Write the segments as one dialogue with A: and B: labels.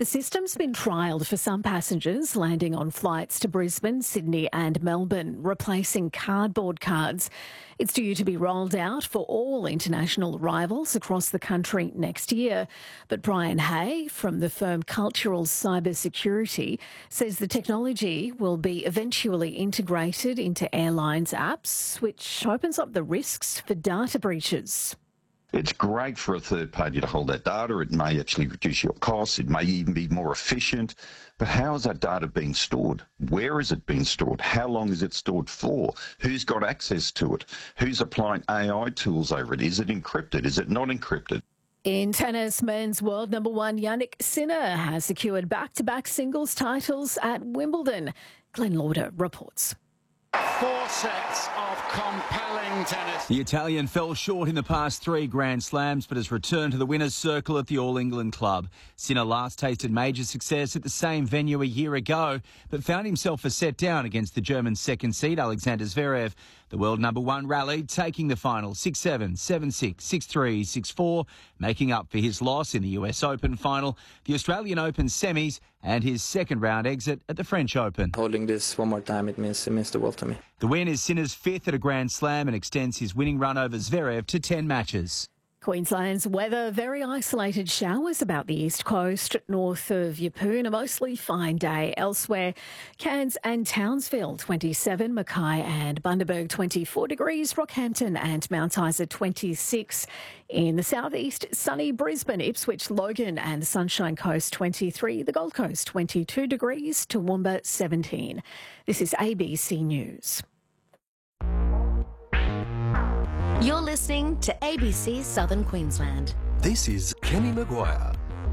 A: The system's been trialled for some passengers landing on flights to Brisbane, Sydney and Melbourne, replacing cardboard cards. It's due to be rolled out for all international arrivals across the country next year. But Brian Hay from the firm Cultural Cybersecurity says the technology will be eventually integrated into airlines' apps, which opens up the risks for data breaches.
B: It's great for a third party to hold that data. It may actually reduce your costs. It may even be more efficient. But how is that data being stored? Where is it being stored? How long is it stored for? Who's got access to it? Who's applying AI tools over it? Is it encrypted? Is it not encrypted?
A: In tennis, men's world number one Jannik Sinner has secured back-to-back singles titles at Wimbledon. Glenn Lauder reports.
C: 4 sets of compelling tennis.
D: The Italian fell short in the past 3 Grand Slams but has returned to the winner's circle at the All England Club. Sinner last tasted major success at the same venue a year ago but found himself a set down against the German second seed Alexander Zverev. The world number one rallied, taking the final 6-7, 7-6, 6-3, 6-4, making up for his loss in the US Open final, the Australian Open semis and his second round exit at the French Open.
E: Holding this one more time, it means the world to me.
D: The win is Sinner's 5th at a Grand Slam and extends his winning run over Zverev to 10 matches.
A: Queensland's weather, very isolated showers about the east coast, north of Yeppoon, a mostly fine day. Elsewhere, Cairns and Townsville, 27, Mackay and Bundaberg, 24 degrees, Rockhampton and Mount Isa, 26. In the southeast, sunny Brisbane, Ipswich, Logan and Sunshine Coast, 23. The Gold Coast, 22 degrees, Toowoomba, 17. This is ABC News.
F: You're listening to ABC Southern Queensland.
G: This is Kenny Maguire.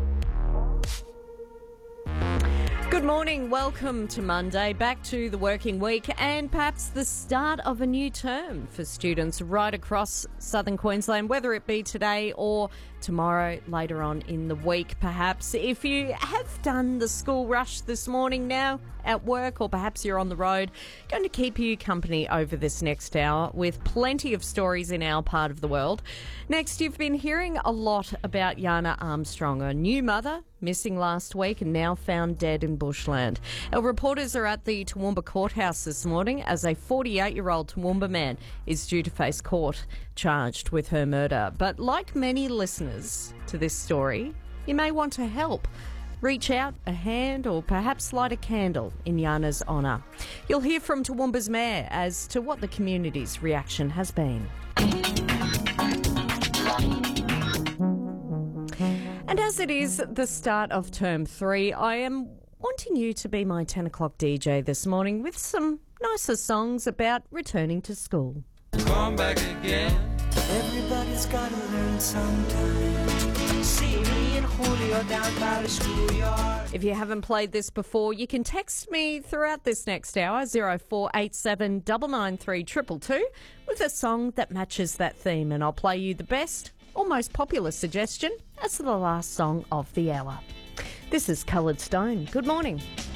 H: Good morning, welcome to Monday, back to the working week and perhaps the start of a new term for students right across southern Queensland, whether it be today or tomorrow, later on in the week perhaps. If you have done the school rush this morning now at work or perhaps you're on the road, going to keep you company over this next hour with plenty of stories in our part of the world. Next, you've been hearing a lot about Yana Armstrong, a new mother, missing last week and now found dead in bushland. Our reporters are at the Toowoomba courthouse this morning as a 48-year-old Toowoomba man is due to face court charged with her murder. But like many listeners to this story, you may want to help. Reach out a hand or perhaps light a candle in Yana's honour. You'll hear from Toowoomba's mayor as to what the community's reaction has been. And as it is the start of term 3, I am wanting you to be my 10 o'clock DJ this morning with some nicer songs about returning to school.
C: Come back again.
I: Everybody's gotta learn sometime. See me and Julio down by the schoolyard.
H: If you haven't played this before, you can text me throughout this next hour, 0487 993 222, with a song that matches that theme, and I'll play you the best or most popular suggestion as the last song of the hour. This is Coloured Stone. Good morning.